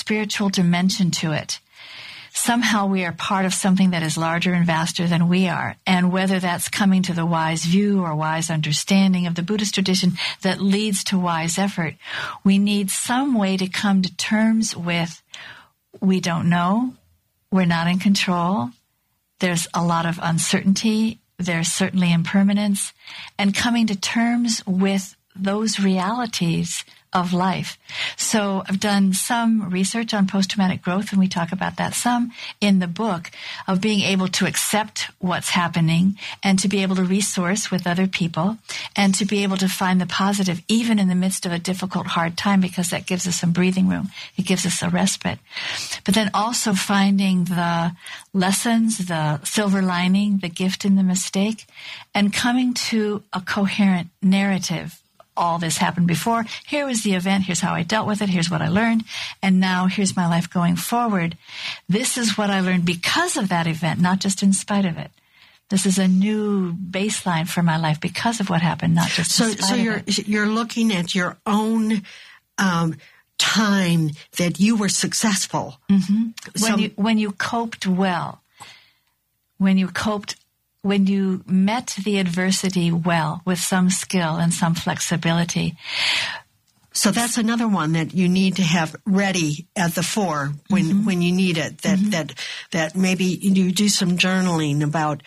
spiritual dimension to it. Somehow we are part of something that is larger and vaster than we are. And whether that's coming to the wise view or wise understanding of the Buddhist tradition that leads to wise effort, we need some way to come to terms with, we don't know, we're not in control, there's a lot of uncertainty, there's certainly impermanence, and coming to terms with those realities of life. So I've done some research on post-traumatic growth, and we talk about that some in the book, of being able to accept what's happening and to be able to resource with other people and to be able to find the positive even in the midst of a difficult, hard time, because that gives us some breathing room. It gives us a respite. But then also finding the lessons, the silver lining, the gift in the mistake, and coming to a coherent narrative. All this happened before. Here was the event. Here's how I dealt with it. Here's what I learned. And now here's my life going forward. This is what I learned because of that event, not just in spite of it. This is a new baseline for my life because of what happened, not just in spite of it. So you're looking at your own time that you were successful. Mm-hmm. When you coped well, when you met the adversity well with some skill and some flexibility. So that's another one that you need to have ready at the fore when you need it. That maybe you do some journaling about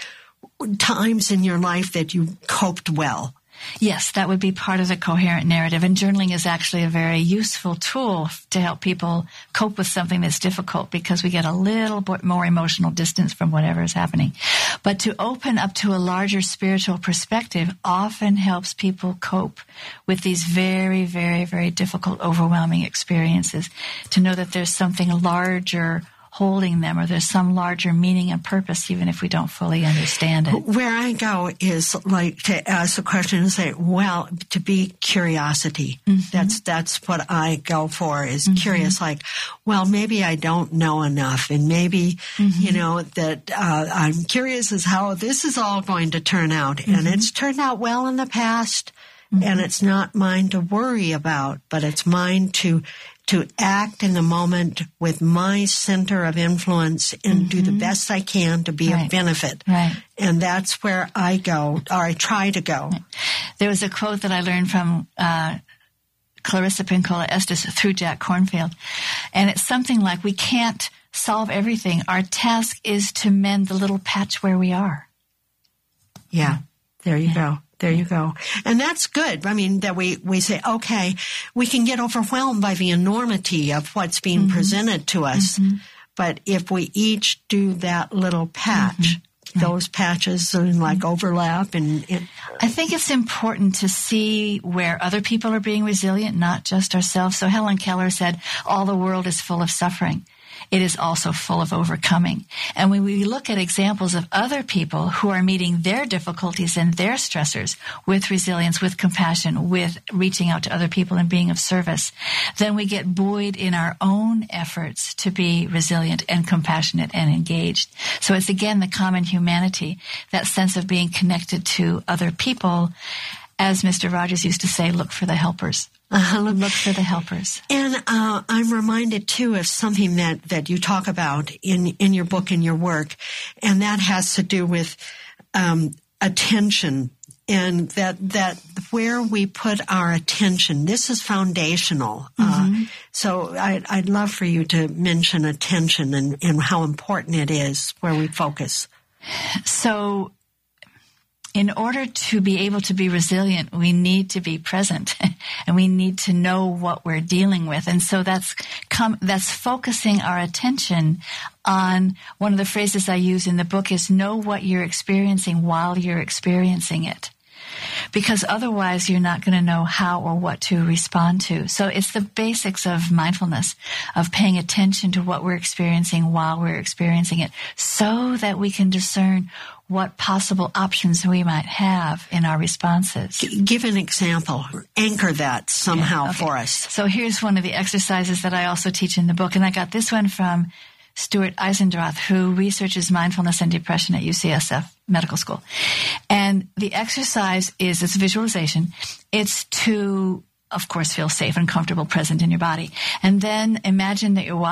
times in your life that you coped well. Yes, that would be part of the coherent narrative. And journaling is actually a very useful tool to help people cope with something that's difficult, because we get a little bit more emotional distance from whatever is happening. But to open up to a larger spiritual perspective often helps people cope with these very, very, very difficult, overwhelming experiences. To know that there's something larger holding them, or there's some larger meaning and purpose, even if we don't fully understand it. Where I go is like to ask a question and say, well, to be curiosity. Mm-hmm. That's what I go for, is curious, like, well, maybe I don't know enough, and maybe, that I'm curious as how this is all going to turn out. And it's turned out well in the past, and it's not mine to worry about, but it's mine to act in the moment with my center of influence and do the best I can to be of benefit. Right. And that's where I go, or I try to go. There was a quote that I learned from Clarissa Pinkola Estes through Jack Kornfield. And it's something like, we can't solve everything. Our task is to mend the little patch where we are. Yeah. There you go. There you go. And that's good. I mean, that we say, okay, we can get overwhelmed by the enormity of what's being presented to us. But if we each do that little patch, those patches like overlap. And I think it's important to see where other people are being resilient, not just ourselves. So Helen Keller said, all the world is full of suffering. It is also full of overcoming. And when we look at examples of other people who are meeting their difficulties and their stressors with resilience, with compassion, with reaching out to other people and being of service, then we get buoyed in our own efforts to be resilient and compassionate and engaged. So it's again the common humanity, that sense of being connected to other people. As Mr. Rogers used to say, look for the helpers. Look for the helpers. And I'm reminded, too, of something that you talk about in your book and your work, and that has to do with attention, and that where we put our attention, this is foundational. So I'd love for you to mention attention and how important it is where we focus. So in order to be able to be resilient, we need to be present and we need to know what we're dealing with. And so that's focusing our attention on one of the phrases I use in the book is know what you're experiencing while you're experiencing it. Because otherwise you're not going to know how or what to respond to. So it's the basics of mindfulness, of paying attention to what we're experiencing while we're experiencing it, so that we can discern what possible options we might have in our responses. Give an example. Anchor that somehow for us. So here's one of the exercises that I also teach in the book, and I got this one from Stuart Eisendroth, who researches mindfulness and depression at UCSF Medical School. And the exercise is, it's visualization. It's to, of course, feel safe and comfortable present in your body. And then imagine that you're walking